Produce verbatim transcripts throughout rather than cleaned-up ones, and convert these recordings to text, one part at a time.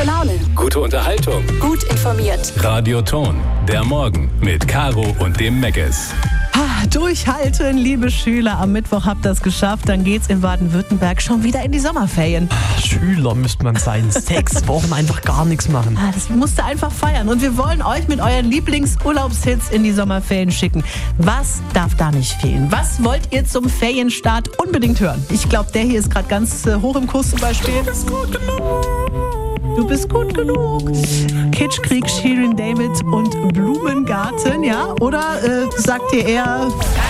Gute Laune. Gute Unterhaltung. Gut informiert. Radio Ton, der Morgen mit Caro und dem Meckes. Ah, durchhalten, liebe Schüler. Am Mittwoch habt ihr es geschafft. Dann geht's in Baden-Württemberg schon wieder in die Sommerferien. Schüler müsste man sein. Sechs Wochen einfach gar nichts machen. Ah, das musst du einfach feiern. Und wir wollen euch mit euren Lieblingsurlaubshits in die Sommerferien schicken. Was darf da nicht fehlen? Was wollt ihr zum Ferienstart unbedingt hören? Ich glaube, der hier ist gerade ganz äh, hoch im Kurs zum Beispiel. Du bist gut genug. Du bist gut genug. Kitschkrieg, Shirin David und Blumengarten, ja? Oder äh, sagt ihr eher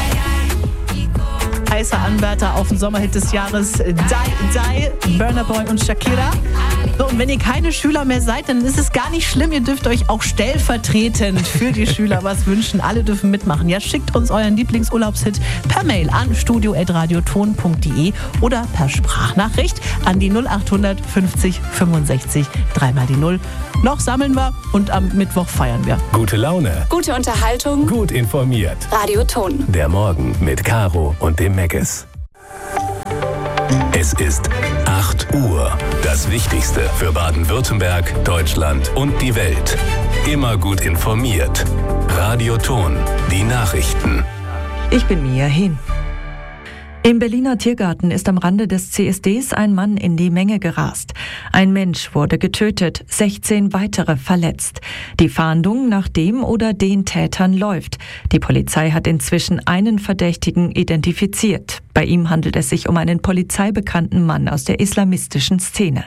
heißer Anwärter auf den Sommerhit des Jahres, Die, Die, Burna Boy und Shakira? So, und wenn ihr keine Schüler mehr seid, dann ist es gar nicht schlimm. Ihr dürft euch auch stellvertretend für die Schüler was wünschen. Alle dürfen mitmachen. Ja, schickt uns euren Lieblingsurlaubshit per Mail an studio at radioton punkt de oder per Sprachnachricht an die null acht fünfzig fünfundsechzig dreimal die null. Noch sammeln wir und am Mittwoch feiern wir. Gute Laune. Gute Unterhaltung. Gut informiert. Radio Ton. Der Morgen mit Caro und dem Meckes. Es ist acht Uhr. Das Wichtigste für Baden-Württemberg, Deutschland und die Welt. Immer gut informiert. Radio Ton. Die Nachrichten. Ich bin Mia Hehn. Im Berliner Tiergarten ist am Rande des C S Ds ein Mann in die Menge gerast. Ein Mensch wurde getötet, sechzehn weitere verletzt. Die Fahndung nach dem oder den Tätern läuft. Die Polizei hat inzwischen einen Verdächtigen identifiziert. Bei ihm handelt es sich um einen polizeibekannten Mann aus der islamistischen Szene.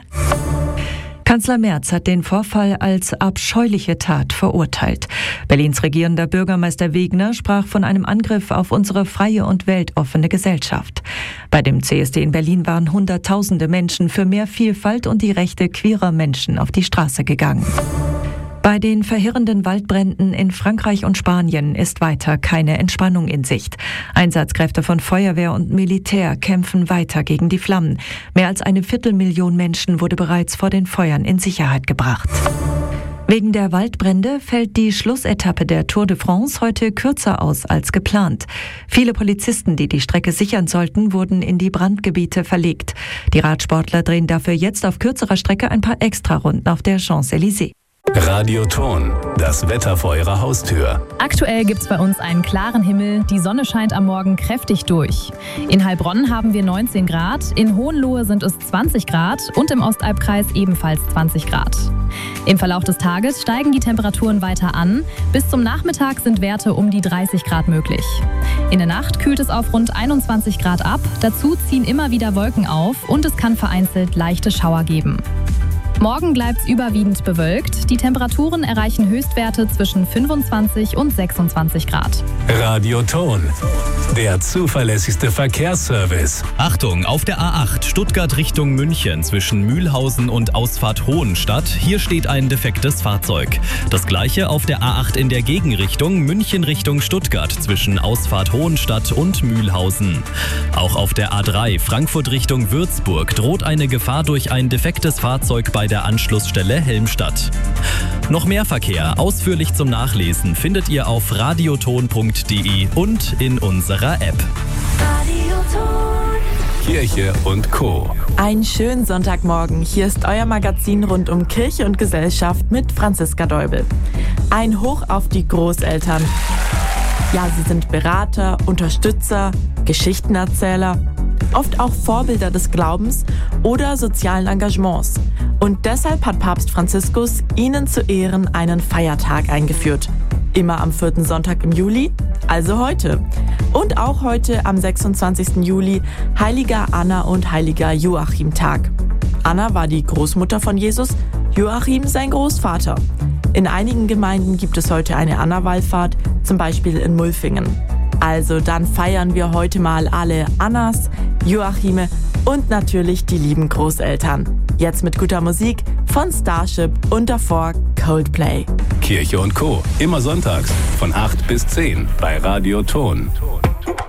Kanzler Merz hat den Vorfall als abscheuliche Tat verurteilt. Berlins regierender Bürgermeister Wegner sprach von einem Angriff auf unsere freie und weltoffene Gesellschaft. Bei dem C S D in Berlin waren Hunderttausende Menschen für mehr Vielfalt und die Rechte queerer Menschen auf die Straße gegangen. Bei den verheerenden Waldbränden in Frankreich und Spanien ist weiter keine Entspannung in Sicht. Einsatzkräfte von Feuerwehr und Militär kämpfen weiter gegen die Flammen. Mehr als eine Viertelmillion Menschen wurde bereits vor den Feuern in Sicherheit gebracht. Wegen der Waldbrände fällt die Schlussetappe der Tour de France heute kürzer aus als geplant. Viele Polizisten, die die Strecke sichern sollten, wurden in die Brandgebiete verlegt. Die Radsportler drehen dafür jetzt auf kürzerer Strecke ein paar Extrarunden auf der Champs-Élysées. Radio Ton, das Wetter vor Ihrer Haustür. Aktuell gibt's bei uns einen klaren Himmel, die Sonne scheint am Morgen kräftig durch. In Heilbronn haben wir neunzehn Grad, in Hohenlohe sind es zwanzig Grad und im Ostalbkreis ebenfalls zwanzig Grad. Im Verlauf des Tages steigen die Temperaturen weiter an. Bis zum Nachmittag sind Werte um die dreißig Grad möglich. In der Nacht kühlt es auf rund einundzwanzig Grad ab, dazu ziehen immer wieder Wolken auf und es kann vereinzelt leichte Schauer geben. Morgen bleibt es überwiegend bewölkt. Die Temperaturen erreichen Höchstwerte zwischen fünfundzwanzig und sechsundzwanzig Grad. Radio Ton, der zuverlässigste Verkehrsservice. Achtung, auf der A acht Stuttgart Richtung München zwischen Mühlhausen und Ausfahrt Hohenstadt. Hier steht ein defektes Fahrzeug. Das gleiche auf der A acht in der Gegenrichtung München Richtung Stuttgart zwischen Ausfahrt Hohenstadt und Mühlhausen. Auch auf der A drei Frankfurt Richtung Würzburg droht eine Gefahr durch ein defektes Fahrzeug bei der Anschlussstelle Helmstadt. Noch mehr Verkehr ausführlich zum Nachlesen findet ihr auf radioton punkt de und in unserer App. Kirche und Co. Einen schönen Sonntagmorgen. Hier ist euer Magazin rund um Kirche und Gesellschaft mit Franziska Deubel. Ein Hoch auf die Großeltern. Ja, sie sind Berater, Unterstützer, Geschichtenerzähler, oft auch Vorbilder des Glaubens oder sozialen Engagements. Und deshalb hat Papst Franziskus ihnen zu Ehren einen Feiertag eingeführt. Immer am vierten Sonntag im Juli, also heute. Und auch heute am sechsundzwanzigsten Juli, Heiliger Anna und Heiliger Joachim Tag. Anna war die Großmutter von Jesus, Joachim sein Großvater. In einigen Gemeinden gibt es heute eine Anna-Wallfahrt, zum Beispiel in Mulfingen. Also dann feiern wir heute mal alle Annas, Joachime und natürlich die lieben Großeltern. Jetzt mit guter Musik von Starship und davor Coldplay. Kirche und Co. Immer sonntags von acht bis zehn bei Radio Ton.